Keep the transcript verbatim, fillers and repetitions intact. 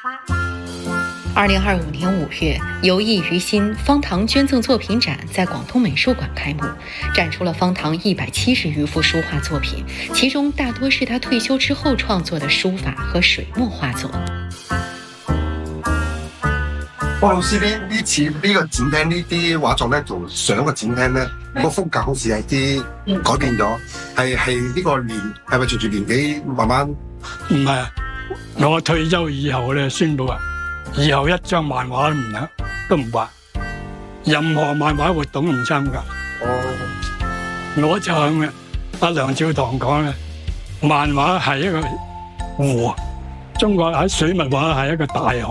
二零二五年五月，游艺于心方糖捐赠作品展在广东美术馆开幕，展出了方糖一百七十余幅书画作品，其中大多是他退休之后創作的書法和水墨畫作。 方老師呢呢次呢個展廳呢啲畫作咧，同上一個展廳咧個風格好似係啲改變咗，係係呢個年係咪隨住年紀慢慢？ 唔係啊，我退休以後咧宣布啊，以後一張漫畫都唔得，都唔畫，任何漫畫活動唔參加。哦，我就向阿梁照棠講咧，漫畫係一個湖，中國喺水墨畫係一個大河。